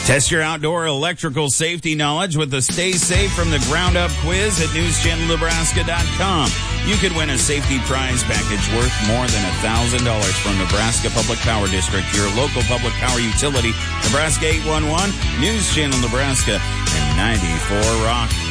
Test your outdoor electrical safety knowledge with the Stay Safe from the Ground Up quiz at newschannelnebraska.com. You could win a safety prize package worth more than $1,000 from Nebraska Public Power District, your local public power utility, Nebraska 811, News Channel Nebraska, and 94 Rock.